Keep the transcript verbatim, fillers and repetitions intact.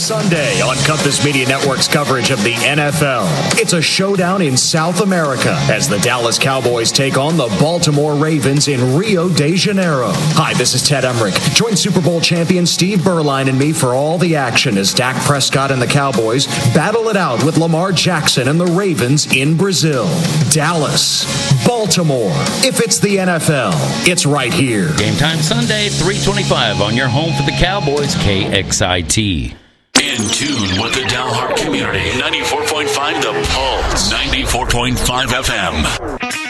Sunday on Compass Media Network's coverage of the N F L. It's a showdown in South America as the Dallas Cowboys take on the Baltimore Ravens in Rio de Janeiro. Hi, this is Ted Emmerich. Join Super Bowl champion Steve Berline and me for all the action as Dak Prescott and the Cowboys battle it out with Lamar Jackson and the Ravens in Brazil. Dallas, Baltimore. If it's the N F L, it's right here. Game time Sunday, three twenty-five on your home for the Cowboys, K X I T. In tune with the Dalhart community. ninety-four point five The Pulse. ninety-four point five F M.